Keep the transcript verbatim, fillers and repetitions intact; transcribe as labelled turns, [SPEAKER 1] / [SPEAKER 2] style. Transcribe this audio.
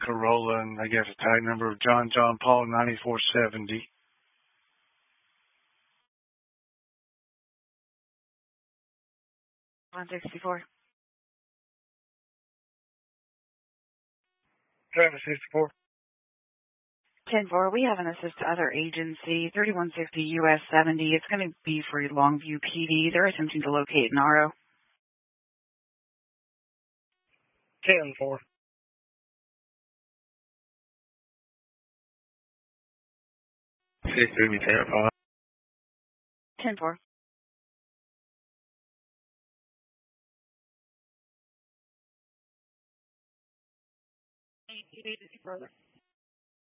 [SPEAKER 1] Corolla, and I guess a tag number of John John Paul ninety-four seventy.
[SPEAKER 2] one sixty-four.
[SPEAKER 1] Travis sixty-four.
[SPEAKER 2] ten four, we have an assist to other agency, thirty-one sixty U S seventy. It's going to be for Longview P D. They're attempting to locate an R O.
[SPEAKER 1] ten four. six three, ten five.
[SPEAKER 2] ten four.